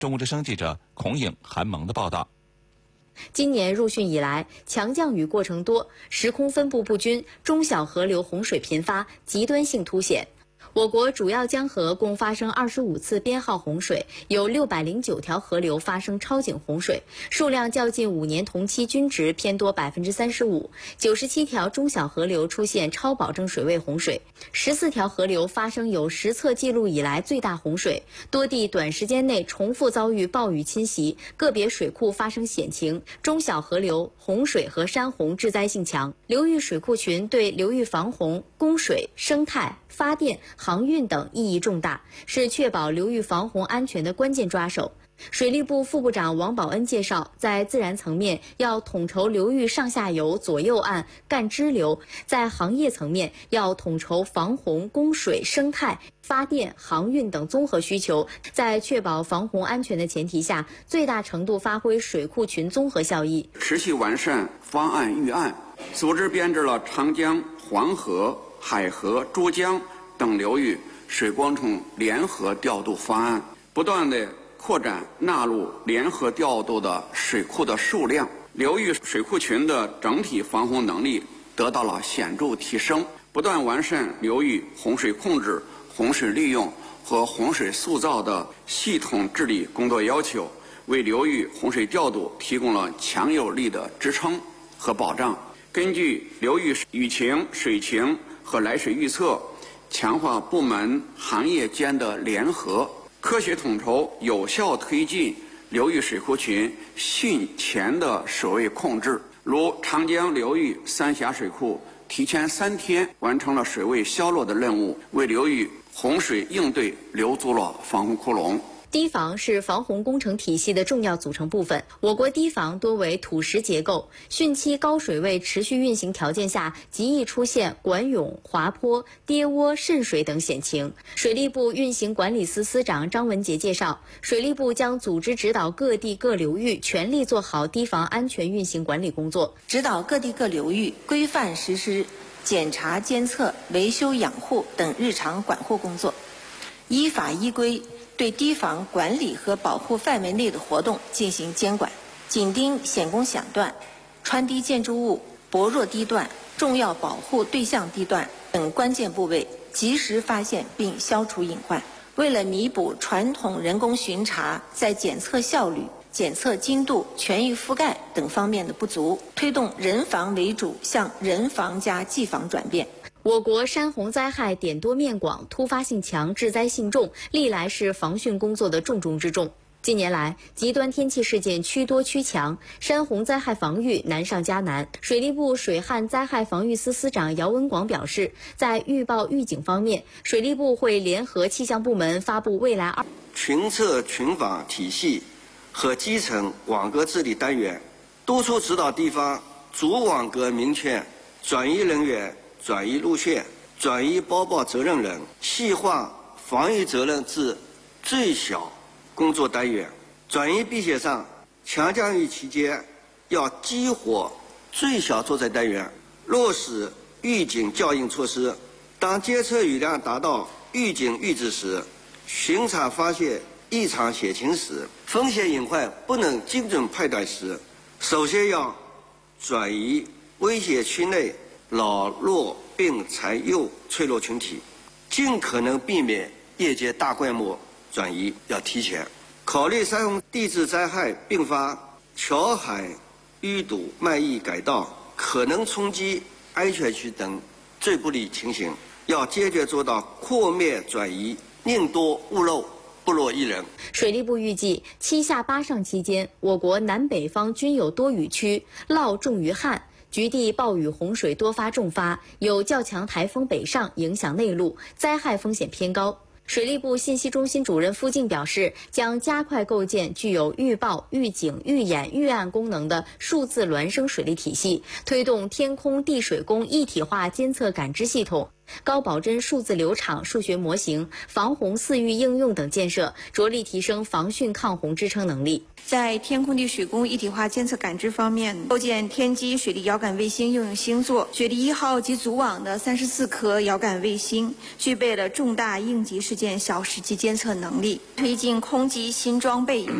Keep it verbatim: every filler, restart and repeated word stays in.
中国之声记者孔颖、韩萌的报道。 今年入汛以来，强降雨过程多，时空分布不均，中小河流洪水频发，极端性凸显。我国主要江河共发生二十五次编号洪水，有六百零九条河流发生超警洪水，数量较近五年同期均值偏多百分之三十五。九十七条中小河流出现超保证水位洪水，十四条河流发生有实测记录以来最大洪水，多地短时间内重复遭遇暴雨侵袭，个别水库发生险情，中小河流洪水和山洪致灾性强。流域水库群对流域防洪、供水、生态、发电、航运等意义重大，是确保流域防洪安全的关键抓手。水利部副部长王宝恩介绍，在自然层面要统筹流域上下游、左右岸、干支流；在行业层面要统筹防洪、供水、生态、发电、航运等综合需求，在确保防洪安全的前提下，最大程度发挥水库群综合效益， 持续完善方案预案，组织编制了长江、黄河、海河、珠江等流域水工程联合调度方案，不断地扩展纳入联合调度的水库的数量，流域水库群的整体防洪能力得到了显著提升，不断完善流域洪水控制、洪水利用和洪水塑造的系统治理工作要求，为流域洪水调度提供了强有力的支撑和保障。根据流域雨情、水情和来水预测，强化部门行业间的联合，科学统筹，有效推进流域水库群汛前的水位控制。如长江流域三峡水库提前三天完成了水位消落的任务，为流域洪水应对留足了防洪窟窿。 堤防是防洪工程体系的重要组成部分。我国堤防多为土石结构，汛期高水位持续运行条件下，极易出现管涌、滑坡、跌窝、渗水等险情。水利部运行管理司司长张文杰介绍，水利部将组织指导各地各流域全力做好堤防安全运行管理工作， 指导各地各流域规范实施检查、监测、维修、养护等日常管护工作，依法依规对堤防管理和保护范围内的活动进行监管，紧盯险工险段、穿堤建筑物、薄弱堤段、重要保护对象地段等关键部位，及时发现并消除隐患。为了弥补传统人工巡查在检测效率、检测精度、全域覆盖等方面的不足，推动人防为主向人防加技防转变。 我国山洪灾害点多面广，突发性强，致灾性重，历来是防汛工作的重中之重。近年来，极端天气事件趋多趋强，山洪灾害防御难上加难。水利部水旱灾害防御司司长姚文广表示，在预报预警方面，水利部会联合气象部门发布未来二群测群防体系和基层网格治理单元，督促指导地方主网格明确转移人员、转移路线、转移播报责任人，细化防御责任至最小工作单元。转移避险上，强降雨期间要激活最小作战单元，落实预警校应措施。当监测雨量达到预警阈值时，巡查发现异常险情时，风险隐患不能精准判断时，首先要转移危险区内老弱病残幼脆弱群体，尽可能避免夜间大规模转移，要提前考虑山洪地质灾害并发桥海淤堵、漫溢改道可能冲击安全区等最不利情形，要坚决做到扩面转移，宁多勿漏，不落一人。 水利部预计，七下八上期间，我国南北方均有多雨区，涝重于旱。局地暴雨洪水多发重发，有较强台风北上影响内陆，灾害风险偏高。水利部信息中心主任付静表示，将加快构建具有预报、预警、预演、预案功能的数字孪生水利体系，推动天空地水工一体化监测感知系统， 高保真数字流场数学模型、防洪饲育应用等建设，着力提升防汛抗洪支撑能力。 在天空地水工一体化监测感知方面，构建天基水利遥感卫星应用星座，水利一号及组网的三十四颗遥感卫星具备了重大应急事件小时级监测能力，推进空基新装备